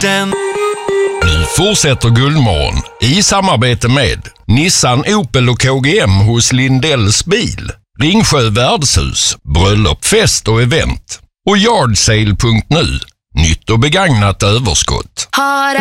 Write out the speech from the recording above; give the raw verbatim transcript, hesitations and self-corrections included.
den. Nu fortsätter Guldmorgon i samarbete med Nissan, Opel och K G M hos Lindells bil, Ringsjö värdshus, bröllop, fest och event och yardsale punkt nu. Nytt och begagnat överskott. Har